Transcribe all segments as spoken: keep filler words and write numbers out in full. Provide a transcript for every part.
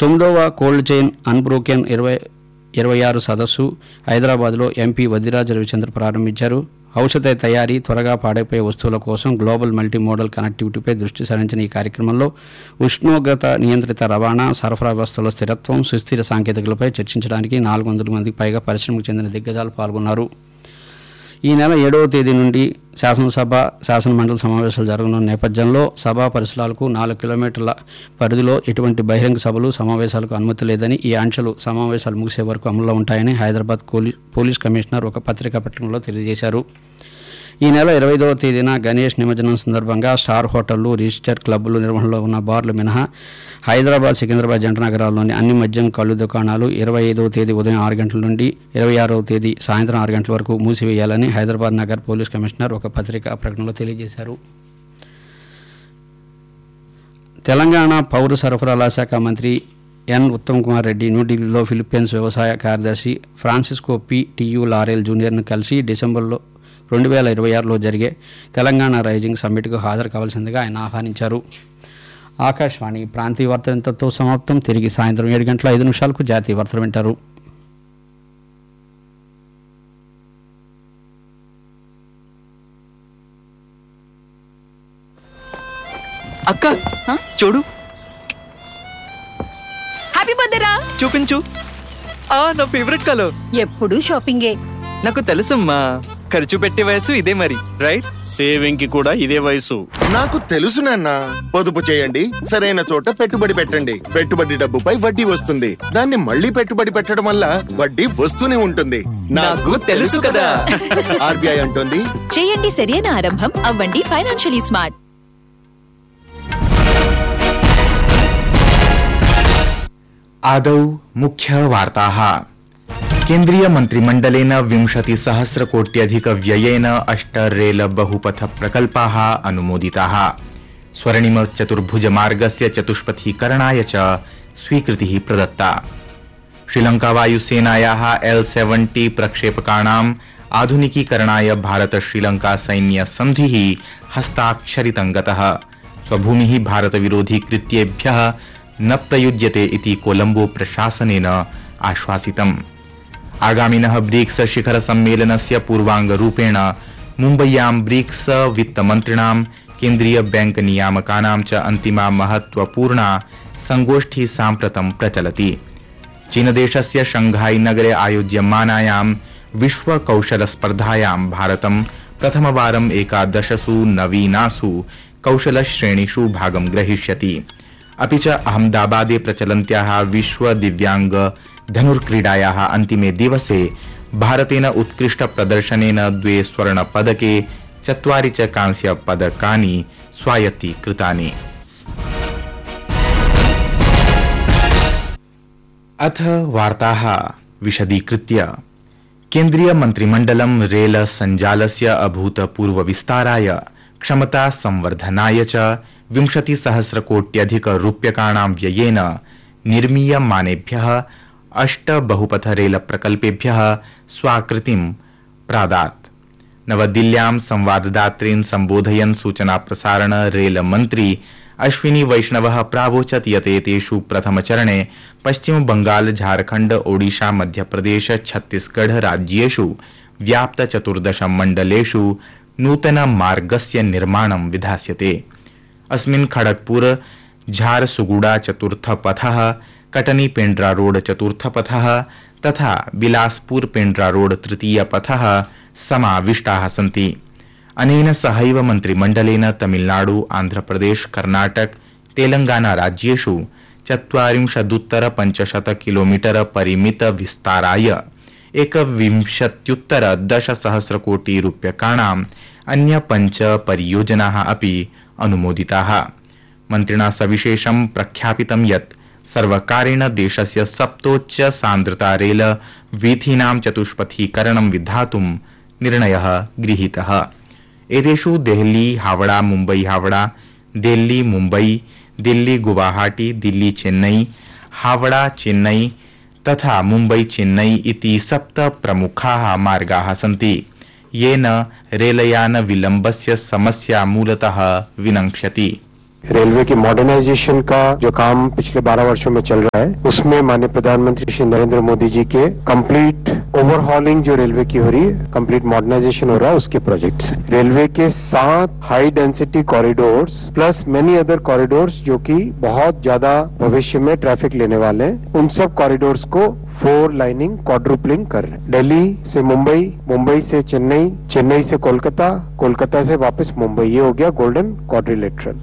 తొమ్మిదవ cold chain unbroken ఇరవై ఇరవై ఆరు సదస్సు హైదరాబాద్లో ఎంపీ వదిరాజ రవిచంద్ర ప్రారంభించారు. ఔషధ తయారీ, త్వరగా పాడైపోయే వస్తువుల కోసం గ్లోబల్ మల్టీ మోడల్ కనెక్టివిటీపై దృష్టి సారించిన ఈ కార్యక్రమంలో ఉష్ణోగ్రత నియంత్రిత రవాణా, సరఫరా వ్యవస్థలో స్థిరత్వం, సుస్థిర సాంకేతికలపై చర్చించడానికి నాలుగు వందల మందికి పైగా పరిశ్రమకు చెందిన దిగ్గజాలు పాల్గొన్నారు. ఈ నెల ఏడవ తేదీ నుండి శాసనసభ, శాసనమండలి సమావేశాలు జరగనున్న నేపథ్యంలో సభా పరిసరాలకు నాలుగు కిలోమీటర్ల పరిధిలో ఎటువంటి బహిరంగ సభలు, సమావేశాలకు అనుమతి లేదని, ఈ ఆంక్షలు సమావేశాలు ముగిసే వరకు అమల్లో ఉంటాయని హైదరాబాద్ పోలీస్ కమిషనర్ ఒక పత్రికా ప్రకటనలో తెలియజేశారు. ఈ నెల ఇరవై ఐదవ తేదీన గణేష్ నిమజ్జనం సందర్భంగా స్టార్ హోటళ్లు, రిజిస్టర్ క్లబ్లు నిర్వహణలో ఉన్న బార్లు మినహా హైదరాబాద్, సికింద్రాబాద్ జంట నగరాల్లోని అన్ని మద్యం, కళ్ళు దుకాణాలు ఇరవై ఐదవ తేదీ ఉదయం ఆరు గంటల నుండి ఇరవై ఆరవ తేదీ సాయంత్రం ఆరు గంటల వరకు మూసివేయాలని హైదరాబాద్ నగర్ పోలీస్ కమిషనర్ ఒక పత్రికా ప్రకటనలో తెలియజేశారు. తెలంగాణ పౌర సరఫరాల శాఖ మంత్రి ఎన్ ఉత్తమ్ కుమార్ రెడ్డి న్యూఢిల్లీలో ఫిలిప్పీన్స్ వ్యవసాయ కార్యదర్శి ఫ్రాన్సిస్కో పి టియు లారెల్ జూనియర్ను కలిసి డిసెంబర్లో రెండు వేల ఇరవై ఆరులో జరిగే తెలంగాణ రైజింగ్ సమ్మిట్కు హాజరు కావాల్సిందిగా ఆయన ఆహ్వానించారు. ఆకాశవాణి ప్రాంతీయ వార్తలు ఇంతతో సమాప్తం. తిరిగి సాయంత్రం ఏడు గంటల ఐదు నిమిషాలకు జాతీయ వార్తలు వింటారు. అక్క చూడు, హ్యాపీ బర్త్డే రా. చూపించు. ఆ నా ఫేవరెట్ కలర్. ఎప్పుడు షాపింగే. నాకు తెలుసమ్మా, ఖర్చు పెట్టే వయసు ఇదే మరి, రైట్? సేవింగ్ కి కూడా ఇదే వయసు. నాకు తెలుసు నాన్న. పొదుపు చేయండి, సరైన చోట పెట్టుబడి పెట్టండి. పెట్టుబడి డబ్బుపై వడ్డీ వస్తుంది. దాన్ని మళ్ళీ పెట్టుబడి పెట్టడం వల్ల వడ్డీ వస్తూనే ఉంటుంది. నాకు తెలుసు కదా. ఆర్బీఐ అంటుంది, చేయండి సరైన ఆరంభం, అవ్వండి ఫైనాన్షియలీ స్మార్ట్. आदौ मुख्यवार्ताः। केन्द्रीय मन्त्रिमण्डलेन विंशतिसहस्रकोट्यधिकव्ययेन अष्ट रेल बहुपथ प्रकल्पाः अनुमोदिताः। स्वर्णिम चतुर्भुजमार्गस्य चतुष्पथीकरणाय च स्वीकृतिः प्रदत्ता। श्रीलंका वायुसेनायाः एल सेवेंटी प्रक्षेपकाणाम् आधुनिकीकरणाय भारत श्रीलंका सैन्य सन्धिः हस्ताक्षरितं गतः। स्वभूमिः भारत विरोधी कृत्येभ्यः न प्रयुज्यते इति कोलंबो प्रशासनेन आश्वासितम्। आगामिनः ब्रिक्स शिखर सम्मेलनस्य पूर्वाङ्गरूपेण मुम्बय्यां ब्रिक्स वित्तमन्त्रिणां, केन्द्रीय बैंक नियामकानां च अन्तिमा महत्वपूर्णा संगोष्ठी साम्प्रतं प्रचलति। चीनदेशस्य शंघाई नगरे आयोज्यमानायां विश्व कौशल स्पर्धायां भारतं प्रथमवारम् एकादशसु नवीनासु कौशल श्रेणीषु भागं ग्रहीष्यति। अपि च अहमदाबादे प्रचलन्त्याः विश्व दिव्यांग धनुर्क्रीडायाः अन्तिमे दिवसे भारतेन उत्कृष्ट प्रदर्शनेन द्वे स्वर्ण पदके चत्वारि च कांस्य पदकानि स्वायत्तीकृतानि। अथ वार्ताः विशदीकृत्य। केन्द्रीय मन्त्रिमण्डलं रेल सञ्जालस्य अभूतपूर्व विस्ताराय, क्षमता संवर्धनाय च विंशतिसहस्रकोट्यधिक रूप्यकाणां व्ययेन निर्मीयमानेभ्यः अष्ट बहुपथ रेल प्रकल्पेभ्यः स्वाकृतिं प्रादात्। नवदिल्ल्यां संवाददातॄन् सम्बोधयन् सूचना प्रसारण रेल मन्त्री अश्विनी वैष्णवः प्रावोचत् यत् एतेषु प्रथमचरणे पश्चिम बंगाल, झारखण्ड, ओडिशा, मध्यप्रदेश, छत्तीसगढ़ राज्येषु व्याप्त चतुर्दश मण्डलेषु नूतन मार्गस्य निर्माणं विधास्यते। अस्मिन् खड़गपुर झारसुगुड़ा चतुर्थ पथः, कटनी पेंड्रा रोड चतुर्थ पथः तथा बिलासपुर पेंड्रा रोड तृतीय पथः समाविष्टाः सन्ति। अनेन सहैव मन्त्रिमण्डलेन तमिलनाडु, आन्ध्रप्रदेश, कर्नाटक, तेलंगाना राज्येषु चत्वारिंशदुत्तर पञ्चशत किलोमीटर परिमित विस्ताराय एकविंशत्युत्तर दशसहस्रकोटि रूप्यकाणाम् अन्य पञ्च परियोजनाः अपि अनुमोदिताः। मन्त्रिणा सविशेषं प्रख्यापितं यत् सर्वकारेण देशस्य सप्तोच्च सान्द्रता रेल वीथीनां चतुष्पथीकरणं विधातुं निर्णयः गृहीतः। एतेषु देहली हावड़ा, मुम्बई हावड़ा, दिल्ली मुम्बई, दिल्ली गुवाहाटी, दिल्ली चेन्नई, हावड़ा चेन्नई तथा मुम्बई चेन्नई इति सप्त प्रमुखाः मार्गाः सन्ति, येन रेलयान विलम्बस्य समस्या मूलतः विनङ्क्ष्यति। रेलवे की मॉडर्नाइजेशन का जो काम पिछले बारह वर्षों में चल रहा है, उसमें माननीय प्रधानमंत्री श्री नरेंद्र मोदी जी के कंप्लीट ओवरहॉलिंग जो रेलवे की हो रही है, कंप्लीट मॉडर्नाइजेशन हो रहा है, उसके प्रोजेक्ट्स हैं। रेलवे के सात high density corridors plus many other corridors जो कि बहुत ज्यादा भविष्य में ट्रैफिक लेने वाले हैं, उन सब कॉरिडोर्स को फोर लाइनिंग क्वाड्रुपलिंग कर रहे हैं। दिल्ली से मुंबई, मुंबई से चेन्नई, चेन्नई से कोलकाता, कोलकाता से वापस मुंबई, ये हो गया गोल्डन क्वाड्रिलेटरल।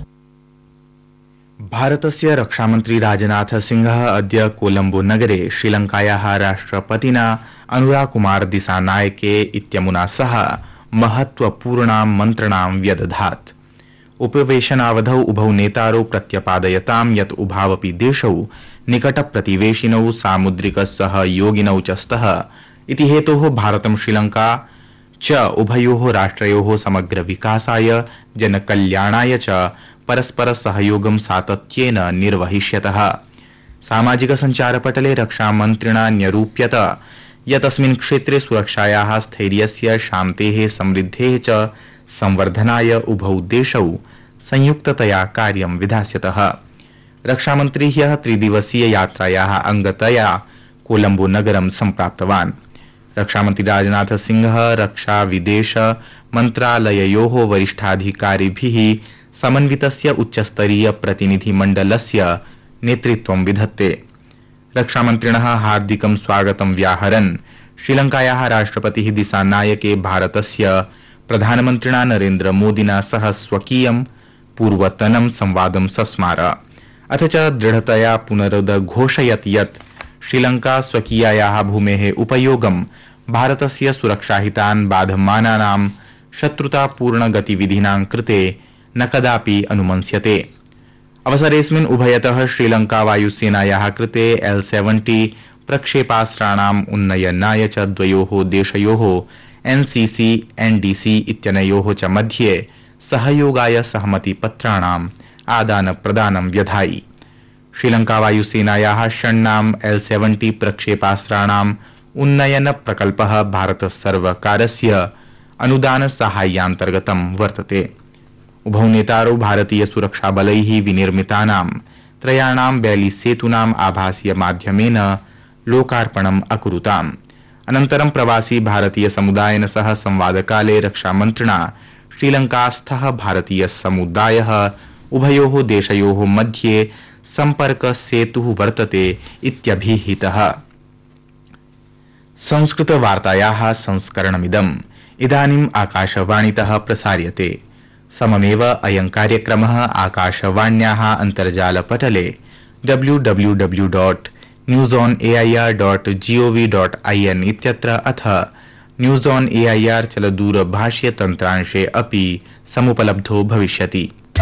भारतस्य रक्षामन्त्री राजनाथ सिंहः अद्य कोलम्बो नगरे श्रीलङ्कायाः राष्ट्रपतिना अनुराकुमार दिसानायके इत्यमुना सह महत्वपूर्णां मन्त्रणां व्यदधात्। उपवेशनावधौ उभौ नेतारौ प्रत्यपादयतां यत् उभावपि देशौ निकटप्रतिवेशिनौ सामुद्रिक सहयोगिनौ च स्तः इति हेतोः भारतं श्रीलङ्का च उभयोः राष्ट्रयोः समग्र विकासाय जनकल्याणाय च परस्पर सहयोगं सातत्येन निर्वहिष्यतः। सामाजिक सञ्चारपटले रक्षामन्त्रिणा न्यरूप्यत यत् अस्मिन् क्षेत्रे सुरक्षायाः स्थैर्यस्य शान्तेः समृद्धेः च संवर्धनाय उभौ देशौ संयुक्ततया कार्यं विधास्यतः। रक्षामन्त्री ह्यः त्रिदिवसीय यात्रायाः अंगतया कोलम्बो नगरं सम्प्राप्तवान्। रक्षामन्त्री राजनाथ सिंहः रक्षा विदेश मन्त्रालययोः वरिष्ठाधिकारिभिः समन्वितस्य उच्चस्तरीय प्रतिनिधिमण्डलस्य नेतृत्वं विधत्ते। रक्षामन्त्रिणः हार्दिकं स्वागतं व्याहरन् श्रीलङ्कायाः राष्ट्रपतिः दिसानायके भारतस्य प्रधानमन्त्रिणा नरेन्द्र मोदिना सह स्वकीयं पूर्वतनं संवादं सस्मार। अथ च दृढतया पुनरुदघोषयत् यत् श्रीलङ्का स्वकीयायाः भूमेः उपयोगं भारतस्य सुरक्षाहितान् बाधमानानां शत्रुतापूर्णगतिविधीनां कृते न कदापि अनुमन्स्यते। अवसरेऽस्मिन् उभयतः श्रीलङ्का वायुसेनायाः कृते एल सेवेंटी प्रक्षेपास्त्राणाम् उन्नयनाय च द्वयोः देशयोः एनसीसी एनडीसी इत्यनयोः च मध्ये सहयोगाय सहमतिपत्राणाम् आदानप्रदानं व्यधायि। श्रीलङ्का वायुसेनायाः षण्णाम् एल सेवेंटी प्रक्षेपास्त्राणाम् उन्नयन प्रकल्पः भारत सर्वकारस्य अनुदान साहाय्यान्तर्गतं वर्तते। उभौ नेतारौ भारतीय सुरक्षाबलैः विनिर्मितानां त्रयाणां बैली सेतूनाम् आभासीय माध्यमेन लोकार्पणम् अकुरुताम्। अनन्तरं प्रवासी भारतीय समुदायेन सह संवादकाले रक्षामन्त्रिणा श्रीलङ्कास्थः भारतीय समुदायः उभयोः देशयोः मध्ये सम्पर्क सेतुः वर्तते इत्यभिहितः। संस्कृत वार्तायाः संस्करणमिदम् इदानीम् आकाशवाणीतः प्रसार्यते। सममेव अयं कार्यक्रमः आकाशवाण्याः अन्तर्जालपटले W W W dot news on AIR dot gov dot IN इत्यत्र अथ न्यूज ऑन एआईआर चलदूरभाष्य तन्त्रांशे अपि समुपलब्धो भविष्यति।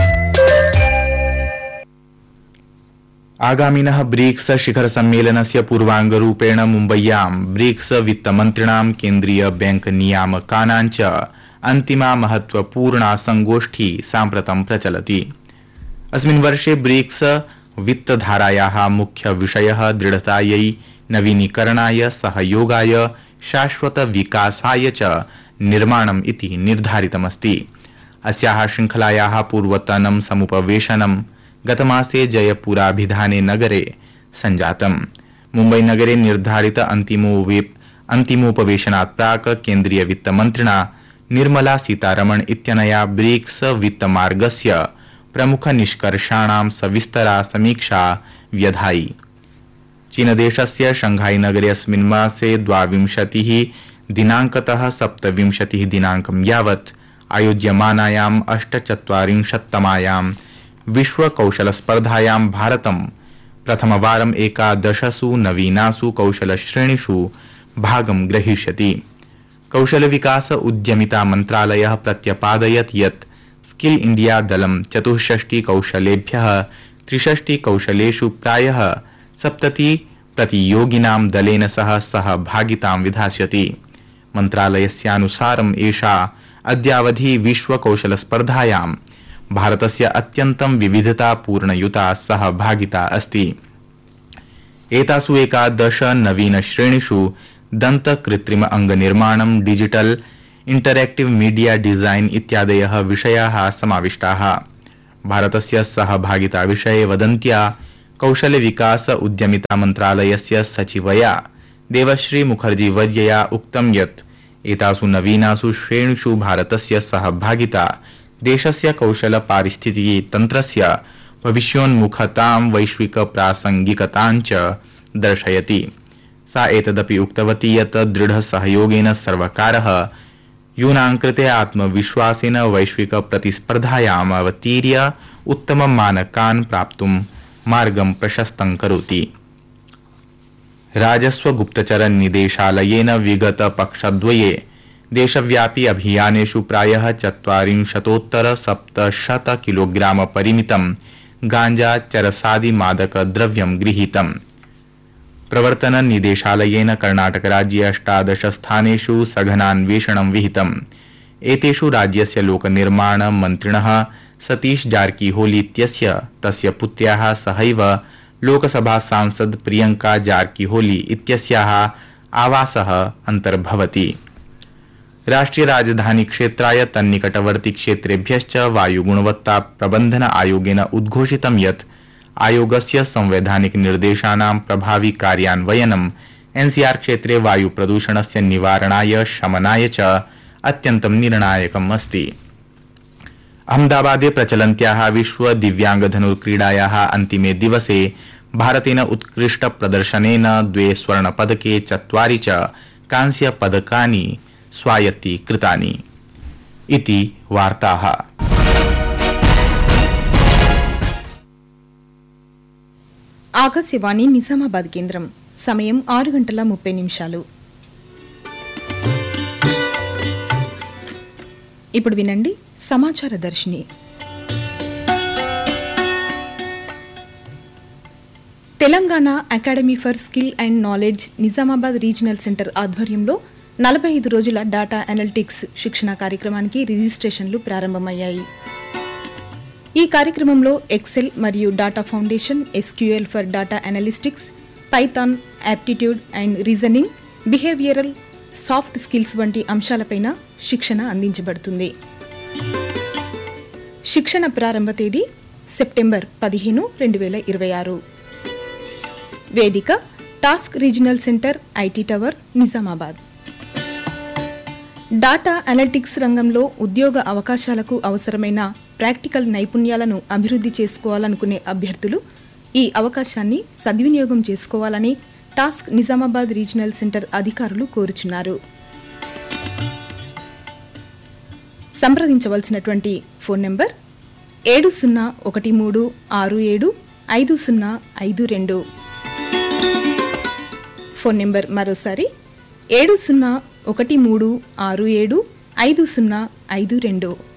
आगामिनः ब्रिक्स शिखर सम्मेलनस्य पूर्वाङ्गरूपेण मुम्बय्यां ब्रिक्स वित्तमन्त्रिणां केन्द्रीय बैंक नियामकानां च अन्तिमा महत्वपूर्णा संगोष्ठी साम्प्रतं प्रचलति। अस्मिन् वर्षे ब्रिक्स वित्तधारायाः मुख्य विषयः दृढतायै, नवीनीकरणाय, सहयोगाय, शाश्वत विकासाय च निर्माणम् इति निर्धारितमस्ति। अस्याः शृङ्खलायाः पूर्वतनं समुपवेशनं गतमासे जयपुराभिधाने नगरे सञ्जातम्। मुम्बई नगरे निर्धारित अन्तिमोपवेशनात् प्राक् केन्द्रीय वित्तमन्त्रिणा निर्मला सीतारमण इत्यनया ब्रिक्स वित्तमार्गस्य प्रमुख निष्कर्षाणां सविस्तरा समीक्षा व्यधायि। चीनदेशस्य शंघाई नगरे अस्मिन् मासे द्वाविंशतिः दिनाङ्कतः सप्तविंशतिः दिनाङ्कं यावत् आयोज्यमानायाम् अष्टचत्वारिंशत्तमायां विश्व कौशल स्पर्धायां भारतं प्रथमवारम् एकादशसु नवीनासु कौशल श्रेणीषु भागं ग्रहीष्यति। कौशल विकास उद्यमिता मन्त्रालयः प्रत्यपादयत् यत् स्किल इंडिया दलं चतुष्षष्टि कौशलेभ्यः त्रिषष्टि कौशलेषु प्रायः सप्तति प्रतियोगिनां दलेन सह सहभागितां विधास्यति। मन्त्रालयस्यानुसारम् एषा अद्यावधि विश्व कौशल स्पर्धायां भारतस्य अत्यन्तं विविधतापूर्णयुता सहभागिता अस्ति। एतासु एकादश नवीन श्रेणीषु दन्त कृत्रिम अंग निर्माणं, डिजिटल इंटरैक्टिव मीडिया डिजाइन इत्यादयः विषयाः समाविष्टाः। भारतस्य सहभागिता विषये वदन्त्या कौशल विकास उद्यमिता मन्त्रालयस्य सचिवया देवश्री मुखर्जी वर्यया उक्तं यत् एतासु नवीनासु श्रेणिषु भारतस्य सहभागिता देशस्य कौशल पारिस्थितिकी तन्त्रस्य भविष्योन्मुखतां वैश्विक प्रासंगिकतां च दर्शयति। सा एतदपि उक्तवती यत् दृढ सहयोगेन सर्वकारः यूनां कृते आत्मविश्वासेन वैश्विक प्रतिस्पर्धायाम् अवतीर्य उत्तम मानकान् प्राप्तुं मार्गं प्रशस्तं करोति। राजस्व गुप्तचर निदेशालयेन विगत पक्षद्वये देशव्यापी अभियानेषु प्रायः चत्वारिंशतोत्तर सप्तशत किलोग्राम परिमितं गांजा चरसादि मादक द्रव्यं गृहीतम्। प्रवर्तन निदेशालयेन कर्णाटकराज्ये अष्टादश स्थानेषु सघनान्वेषणं विहितम्। एतेषु राज्यस्य लोकनिर्माण मन्त्रिणः सतीश जारकीहोली इत्यस्य तस्य पुत्र्याः सहैव लोकसभा सांसद प्रियंका जारकीहोली इत्यस्याः आवासः अन्तर्भवति। राष्ट्रिय राजधानी क्षेत्राय तन्निकटवर्ती क्षेत्रेभ्यश्च वायुगुणवत्ता प्रबन्धन आयोगेन उद्घोषितं यत् आयोगस्य संवैधानिक निर्देशानां प्रभावी कार्यान्वयनं एनसीआर क्षेत्रे वायु प्रदूषणस्य निवारणाय शमनाय च अत्यन्तं निर्णायकम् अस्ति। अहमदाबादे प्रचलन्त्याः विश्व दिव्यांगधनुर्क्रीडायाः अन्तिमे दिवसे भारतेन उत्कृष्ट प्रदर्शनेन द्वे स्वर्णपदके चत्वारि च कांस्यपदकानि स्वायत्तीकृतानि। इति वार्ताः। ఆకాశవాణి నిజామాబాద్ కేంద్రం సమయం ఆరు గంటల ముప్పై నిమిషాలు. ఇప్పుడు వినండి సమాచార దర్శిని. Telangana academy for skill and knowledge Nizamabad regional centre ఆధ్వర్యంలో నలభై ఐదు రోజుల డాటా అనలిటిక్స్ శిక్షణ కార్యక్రమానికి రిజిస్ట్రేషన్లు ప్రారంభమయ్యాయి. ఈ కార్యక్రమంలో ఎక్సెల్ మరియు data foundation, SQL for data అనలిస్టిక్స్, Python, aptitude and reasoning, behavioural, soft skills వంటి అంశాలపైన శిక్షణ అందించబడుతుంది. శిక్షణ ప్రారంభ తేదీ సెప్టెంబర్ పదిహేను రెండు వేల ఇరవై ఆరు. వేదిక task regional centre, IT tower, Nizamabad. Data analytics రంగంలో ఉద్యోగ అవకాశాలకు అవసరమైన ప్రాక్టికల్ నైపుణ్యాలను అభివృద్ధి చేసుకోవాలనుకునే అభ్యర్థులు ఈ అవకాశాన్ని సద్వినియోగం చేసుకోవాలని టాస్క్ నిజామాబాద్ రీజనల్ సెంటర్ అధికారులు కోరుచున్నారు. సంప్రదించవలసినటువంటి ఫోన్ నెంబర్ ఏడు సున్నా ఒకటి మూడు ఆరు ఏడు ఐదు సున్నా ఐదు రెండు. ఫోన్ నెంబర్ మరోసారి ఏడు సున్నా ఒకటి మూడు ఆరు ఏడు ఐదు సున్నా ఐదు రెండు.